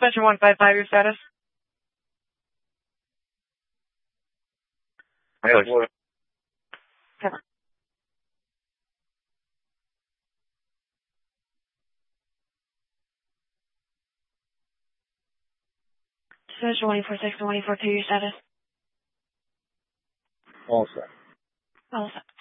Suspension 155, your status? What? Suspension 146 and 142, your status? All set. All set.